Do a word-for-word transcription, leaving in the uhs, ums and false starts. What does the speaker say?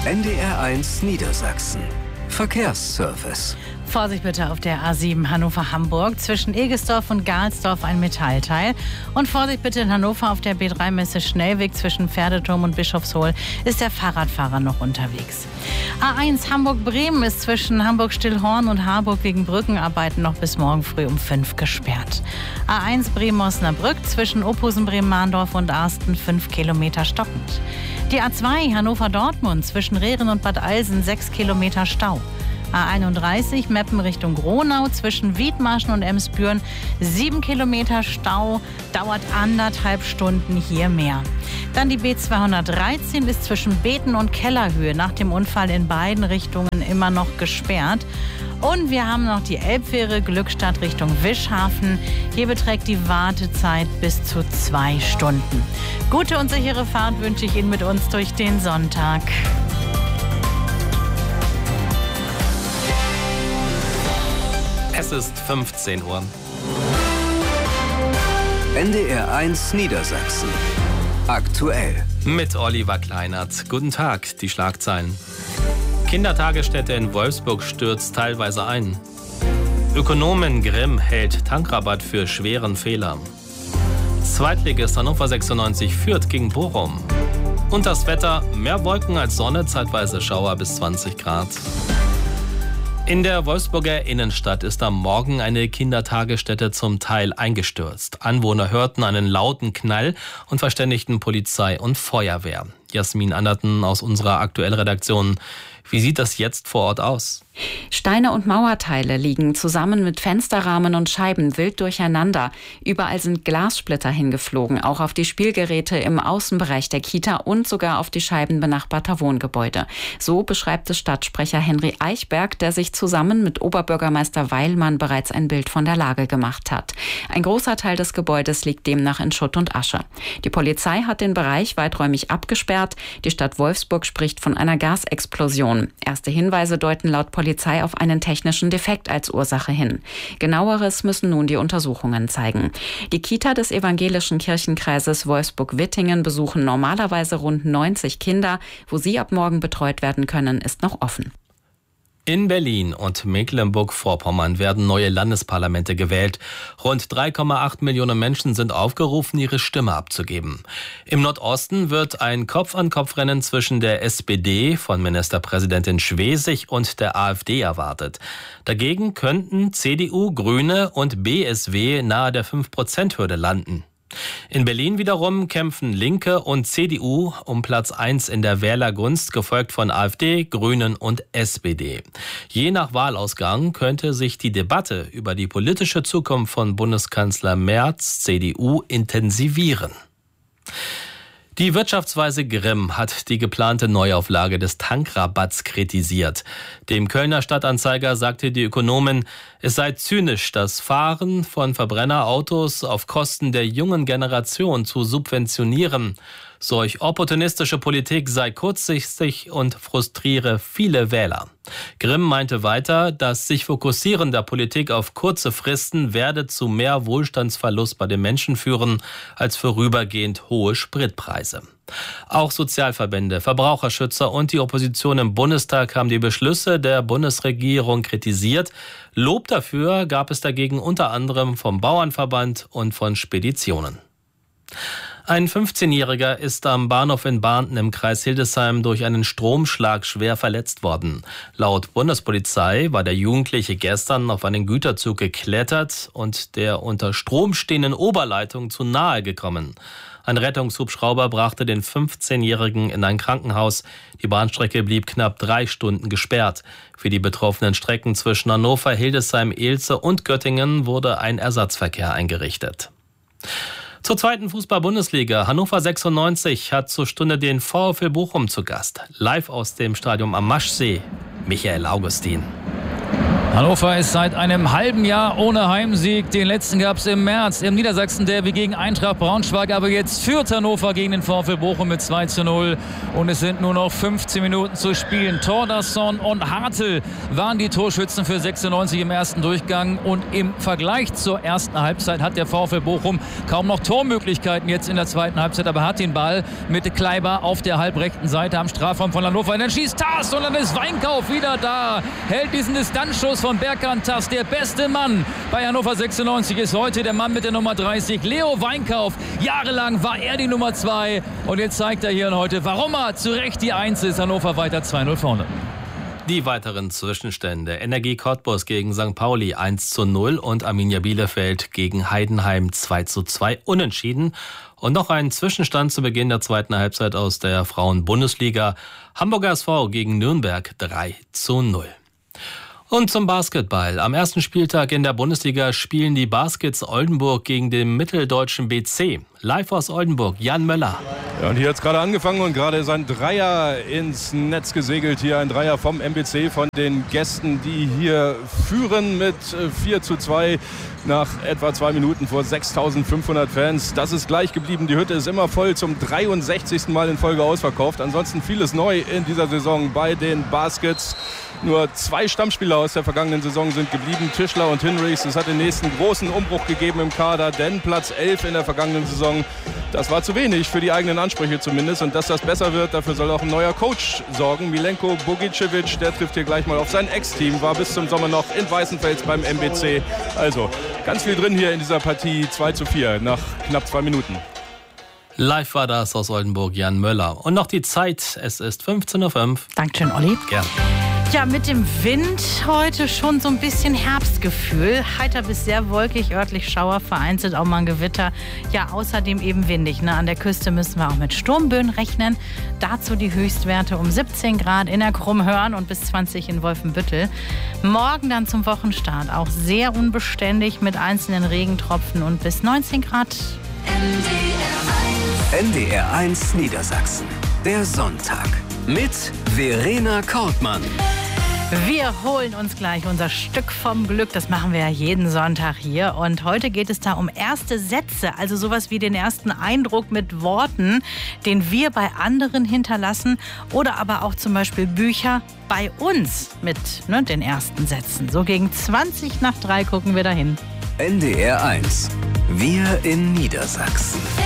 N D R eins Niedersachsen. Verkehrsservice. Vorsicht bitte auf der A sieben Hannover-Hamburg. Zwischen Egesdorf und Gahlsdorf ein Metallteil. Und Vorsicht bitte in Hannover auf der B drei Messe Schnellweg zwischen Pferdeturm und Bischofshohl ist der Fahrradfahrer noch unterwegs. A eins Hamburg-Bremen ist zwischen Hamburg-Stillhorn und Harburg wegen Brückenarbeiten noch bis morgen früh um fünf gesperrt. A eins Bremen-Osnabrück zwischen Ophusen-Bremen-Mahndorf und Arsten fünf Kilometer stockend. Die A zwei Hannover-Dortmund zwischen Rehren und Bad Alsen sechs Kilometer Stau. A einunddreißig Meppen Richtung Gronau zwischen Wiedmarschen und Emsbüren sieben Kilometer Stau, dauert anderthalb Stunden hier mehr. Dann die B zweihundertdreizehn ist zwischen Beten und Kellerhöhe nach dem Unfall in beiden Richtungen immer noch gesperrt. Und wir haben noch die Elbfähre Glückstadt Richtung Wischhafen. Hier beträgt die Wartezeit bis zu zwei Stunden. Gute und sichere Fahrt wünsche ich Ihnen mit uns durch den Sonntag. Es ist fünfzehn Uhr. N D R eins Niedersachsen. Aktuell. Mit Oliver Kleinert. Guten Tag, die Schlagzeilen. Kindertagesstätte in Wolfsburg stürzt teilweise ein. Ökonomin Grimm hält Tankrabatt für schweren Fehler. Zweitligist Hannover sechsundneunzig führt gegen Bochum. Und das Wetter, mehr Wolken als Sonne, zeitweise Schauer bis zwanzig Grad. In der Wolfsburger Innenstadt ist am Morgen eine Kindertagesstätte zum Teil eingestürzt. Anwohner hörten einen lauten Knall und verständigten Polizei und Feuerwehr. Jasmin Anderten aus unserer Aktuellredaktion. Wie sieht das jetzt vor Ort aus? Steine und Mauerteile liegen zusammen mit Fensterrahmen und Scheiben wild durcheinander. Überall sind Glassplitter hingeflogen, auch auf die Spielgeräte im Außenbereich der Kita und sogar auf die Scheiben benachbarter Wohngebäude. So beschreibt es Stadtsprecher Henry Eichberg, der sich zusammen mit Oberbürgermeister Weilmann bereits ein Bild von der Lage gemacht hat. Ein großer Teil des Gebäudes liegt demnach in Schutt und Asche. Die Polizei hat den Bereich weiträumig abgesperrt. Die Stadt Wolfsburg spricht von einer Gasexplosion. Erste Hinweise deuten laut Polizei auf einen technischen Defekt als Ursache hin. Genaueres müssen nun die Untersuchungen zeigen. Die Kita des evangelischen Kirchenkreises Wolfsburg-Wittingen besuchen normalerweise rund neunzig Kinder. Wo sie ab morgen betreut werden können, ist noch offen. In Berlin und Mecklenburg-Vorpommern werden neue Landesparlamente gewählt. Rund drei Komma acht Millionen Menschen sind aufgerufen, ihre Stimme abzugeben. Im Nordosten wird ein Kopf-an-Kopf-Rennen zwischen der S P D von Ministerpräsidentin Schwesig und der AfD erwartet. Dagegen könnten C D U, Grüne und B S W nahe der fünf Prozent Hürde landen. In Berlin wiederum kämpfen Linke und C D U um Platz eins in der Wählergunst, gefolgt von AfD, Grünen und S P D. Je nach Wahlausgang könnte sich die Debatte über die politische Zukunft von Bundeskanzler Merz, C D U, intensivieren. Die Wirtschaftsweise Grimm hat die geplante Neuauflage des Tankrabatts kritisiert. Dem Kölner Stadtanzeiger sagte die Ökonomin, es sei zynisch, das Fahren von Verbrennerautos auf Kosten der jungen Generation zu subventionieren. Solch opportunistische Politik sei kurzsichtig und frustriere viele Wähler. Grimm meinte weiter, das sich Fokussieren der Politik auf kurze Fristen werde zu mehr Wohlstandsverlust bei den Menschen führen als vorübergehend hohe Spritpreise. Auch Sozialverbände, Verbraucherschützer und die Opposition im Bundestag haben die Beschlüsse der Bundesregierung kritisiert. Lob dafür gab es dagegen unter anderem vom Bauernverband und von Speditionen. Ein fünfzehnjähriger ist am Bahnhof in Barnten im Kreis Hildesheim durch einen Stromschlag schwer verletzt worden. Laut Bundespolizei war der Jugendliche gestern auf einen Güterzug geklettert und der unter Strom stehenden Oberleitung zu nahe gekommen. Ein Rettungshubschrauber brachte den fünfzehnjährigen in ein Krankenhaus. Die Bahnstrecke blieb knapp drei Stunden gesperrt. Für die betroffenen Strecken zwischen Hannover, Hildesheim, Elze und Göttingen wurde ein Ersatzverkehr eingerichtet. Zur zweiten Fußball-Bundesliga. Hannover sechsundneunzig hat zur Stunde den VfL Bochum zu Gast. Live aus dem Stadion am Maschsee, Michael Augustin. Hannover ist seit einem halben Jahr ohne Heimsieg. Den letzten gab es im März im Niedersachsen-Derby gegen Eintracht Braunschweig. Aber jetzt führt Hannover gegen den VfL Bochum mit zwei zu null. Und es sind nur noch fünfzehn Minuten zu spielen. Thordarson und Hartl waren die Torschützen für sechsundneunzig im ersten Durchgang. Und im Vergleich zur ersten Halbzeit hat der VfL Bochum kaum noch Tormöglichkeiten jetzt in der zweiten Halbzeit. Aber hat den Ball mit Kleiber auf der halbrechten Seite am Strafraum von Hannover. Und dann schießt Tass und dann ist Weinkauf wieder da. Hält diesen Distanzschuss von Berkan Tass. Der beste Mann bei Hannover sechsundneunzig ist heute der Mann mit der Nummer dreißig, Leo Weinkauf. Jahrelang war er die Nummer zwei und jetzt zeigt er hier heute, warum er zu Recht die Eins ist. Hannover weiter zwei null vorne. Die weiteren Zwischenstände: Energie Cottbus gegen Sankt Pauli eins zu null und Arminia Bielefeld gegen Heidenheim zwei zu zwei unentschieden. Und noch ein Zwischenstand zu Beginn der zweiten Halbzeit aus der Frauen-Bundesliga. Hamburger S V gegen Nürnberg drei zu null. Und zum Basketball. Am ersten Spieltag in der Bundesliga spielen die Baskets Oldenburg gegen den mitteldeutschen B C. Live aus Oldenburg, Jan Möller. Ja, und hier hat es gerade angefangen und gerade ist ein Dreier ins Netz gesegelt. Hier ein Dreier vom M B C, von den Gästen, die hier führen mit vier zu zwei nach etwa zwei Minuten vor sechstausendfünfhundert Fans. Das ist gleich geblieben. Die Hütte ist immer voll, zum dreiundsechzigsten Mal in Folge ausverkauft. Ansonsten vieles neu in dieser Saison bei den Baskets. Nur zwei Stammspieler aus der vergangenen Saison sind geblieben, Tischler und Hinrichs. Es hat den nächsten großen Umbruch gegeben im Kader, denn Platz elf in der vergangenen Saison, das war zu wenig für die eigenen Ansprüche zumindest. Und dass das besser wird, dafür soll auch ein neuer Coach sorgen. Milenko Bogicevic, der trifft hier gleich mal auf sein Ex-Team, war bis zum Sommer noch in Weißenfels beim M B C. Also ganz viel drin hier in dieser Partie, zwei zu vier nach knapp zwei Minuten. Live war das aus Oldenburg, Jan Möller. Und noch die Zeit, es ist fünfzehn Uhr fünf. Dankeschön, Olli. Gerne. Ja, mit dem Wind heute schon so ein bisschen Herbstgefühl. Heiter bis sehr wolkig, örtlich Schauer, vereinzelt auch mal ein Gewitter. Ja, außerdem eben windig. Ne? An der Küste müssen wir auch mit Sturmböen rechnen. Dazu die Höchstwerte um siebzehn Grad in der Krummhörn und bis zwanzig in Wolfenbüttel. Morgen dann zum Wochenstart auch sehr unbeständig mit einzelnen Regentropfen und bis neunzehn Grad. N D R eins Niedersachsen. Der Sonntag mit Verena Kortmann. Wir holen uns gleich unser Stück vom Glück. Das machen wir ja jeden Sonntag hier. Und heute geht es da um erste Sätze. Also sowas wie den ersten Eindruck mit Worten, den wir bei anderen hinterlassen. Oder aber auch zum Beispiel Bücher bei uns mit ne, den ersten Sätzen. So gegen zwanzig nach drei gucken wir dahin. N D R eins. Wir in Niedersachsen.